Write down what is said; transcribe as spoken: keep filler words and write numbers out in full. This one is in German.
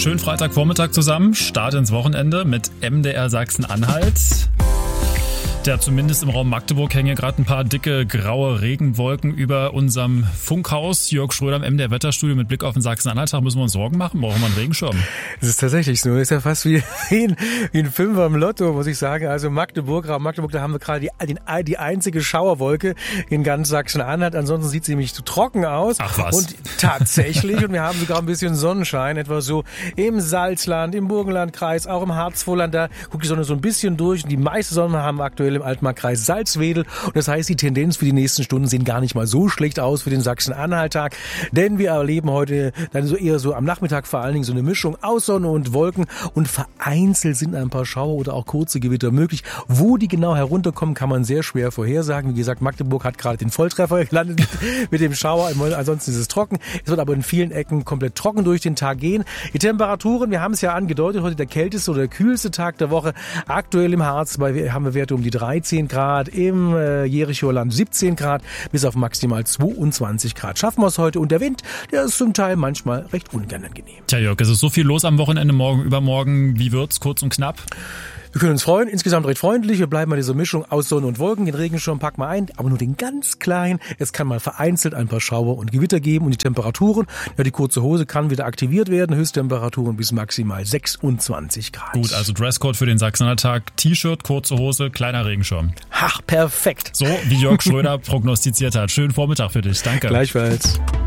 Schönen Freitagvormittag zusammen. Start ins Wochenende mit M D R Sachsen-Anhalt. Ja, zumindest im Raum Magdeburg hängen gerade ein paar dicke graue Regenwolken über unserem Funkhaus. Jörg Schröder im M D R-Wetterstudio mit Blick auf den Sachsen-Anhalt-Tag. Müssen wir uns Sorgen machen? Brauchen wir einen Regenschirm? Es ist tatsächlich so. Es ist ja fast wie, wie, ein, wie ein Fünfer im Lotto, muss ich sagen. Also Magdeburg, Raum Magdeburg, da haben wir gerade die, die, die einzige Schauerwolke in ganz Sachsen-Anhalt. Ansonsten sieht es nämlich zu trocken aus. Ach was. Und tatsächlich, und wir haben sogar ein bisschen Sonnenschein, etwa so im Salzland, im Burgenlandkreis, auch im Harzvorland. Da guckt die Sonne so ein bisschen durch. Und die meiste Sonne haben wir aktuell im Altmarkkreis Salzwedel. Und das heißt, die Tendenz für die nächsten Stunden sehen gar nicht mal so schlecht aus für den Sachsen-Anhalt-Tag. Denn wir erleben heute dann so eher so am Nachmittag vor allen Dingen so eine Mischung aus Sonne und Wolken. Und vereinzelt sind ein paar Schauer oder auch kurze Gewitter möglich. Wo die genau herunterkommen, kann man sehr schwer vorhersagen. Wie gesagt, Magdeburg hat gerade den Volltreffer gelandet mit, mit dem Schauer. Ansonsten ist es trocken. Es wird aber in vielen Ecken komplett trocken durch den Tag gehen. Die Temperaturen, wir haben es ja angedeutet, heute der kälteste oder der kühlste Tag der Woche. Aktuell im Harz bei, haben wir Werte um die dreizehn Grad, im äh, Jerichoer Land siebzehn Grad, bis auf maximal zweiundzwanzig Grad. Schaffen wir es heute. Und der Wind, der ist zum Teil manchmal recht unangenehm. Tja, Jörg, es ist so viel los am Wochenende, morgen, übermorgen. Wie wird's? Kurz und knapp? Wir können uns freuen, insgesamt recht freundlich. Wir bleiben bei dieser Mischung aus Sonne und Wolken. Den Regenschirm packen wir ein, aber nur den ganz kleinen. Es kann mal vereinzelt ein paar Schauer und Gewitter geben. Und die Temperaturen, ja, die kurze Hose kann wieder aktiviert werden. Höchsttemperaturen bis maximal sechsundzwanzig Grad. Gut, also Dresscode für den Sachsen-Anhalt-Tag. T-Shirt, kurze Hose, kleiner Regenschirm. Ach, perfekt. So wie Jörg Schröder prognostiziert hat. Schönen Vormittag für dich. Danke. Gleichfalls.